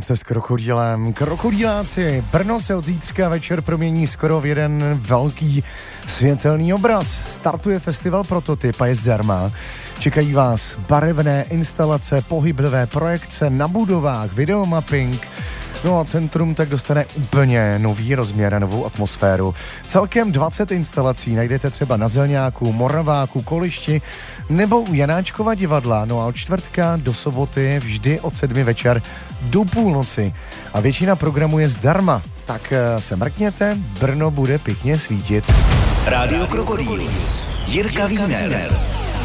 Tance s krokodýlem. Krokodýláci. Brno se od zítřka večer promění skoro v jeden velký světelný obraz. Startuje festival Prototyp a je zdarma. Čekají vás barevné instalace, pohyblivé projekce na budovách, videomapping. No a centrum tak dostane úplně nový rozměr a novou atmosféru. Celkem 20 instalací najdete třeba na Zelňáku, Moraváku, Kolišti nebo u Janáčkova divadla. No a od čtvrtka do soboty vždy od 7 večer do půlnoci. A většina programu je zdarma. Tak se mrkněte, Brno bude pěkně svítit. Rádio Krokodýl. Jirka Wiener.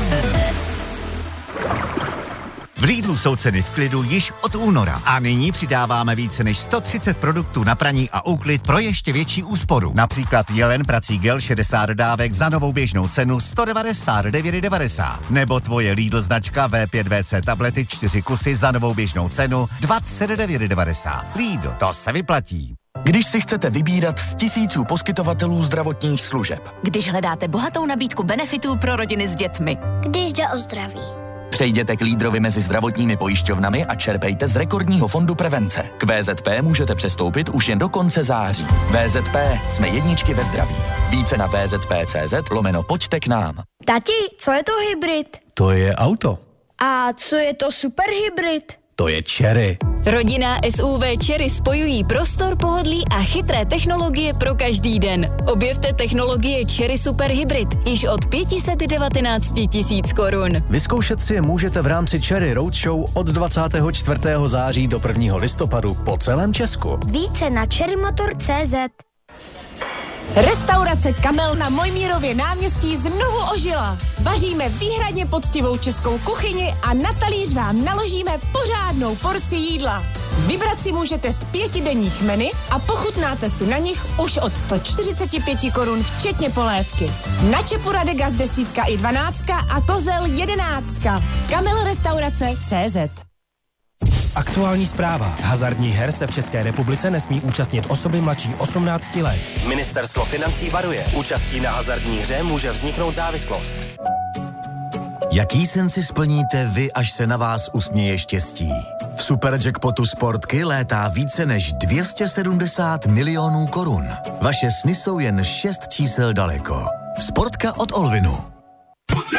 V Lidlu jsou ceny v klidu již od února a nyní přidáváme více než 130 produktů na praní a úklid pro ještě větší úsporu. Například Jelen prací gel 60 dávek za novou běžnou cenu 199,90 nebo tvoje Lidl značka V5VC tablety 4 kusy za novou běžnou cenu 29,90. Lidl, to se vyplatí. Když si chcete vybírat z tisíců poskytovatelů zdravotních služeb. Když hledáte bohatou nabídku benefitů pro rodiny s dětmi. Když jde o zdraví. Přejděte k lídrovi mezi zdravotními pojišťovnami a čerpejte z rekordního fondu prevence. K VZP můžete přestoupit už jen do konce září. VZP, jsme jedničky ve zdraví. Více na vzp.cz/pojďte k nám. Tati, co je to hybrid? To je auto. A co je to superhybrid? To je Chery. Rodinná SUV Chery spojují prostor, pohodlí a chytré technologie pro každý den. Objevte technologie Chery Super Hybrid již od 519 000 korun. Vyzkoušet si je můžete v rámci Chery Roadshow od 24. září do 1. listopadu po celém Česku. Více na cherrymotor.cz. Restaurace Kamel na Mojmírově náměstí znovu ožila. Vaříme výhradně poctivou českou kuchyni a na talíř vám naložíme pořádnou porci jídla. Vybrat si můžete z 5denních menu a pochutnáte si na nich už od 145 korun včetně polévky. Na čepura de gas 10 i 12 a kozel 11. Kamel restaurace CZ. Aktuální zpráva. Hazardních her se v České republice nesmí účastnit osoby mladší 18 let. Ministerstvo financí varuje. Účastí na hazardní hře může vzniknout závislost. Jaký sen si splníte vy, až se na vás usměje štěstí? V Superjackpotu Sportky létá více než 270 milionů korun. Vaše sny jsou jen 6 čísel daleko. Sportka od Olvinu.